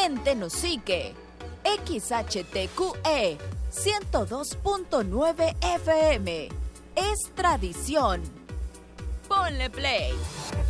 en Tenosique. XHTQE 102.9 FM. Es tradición. Ponle play.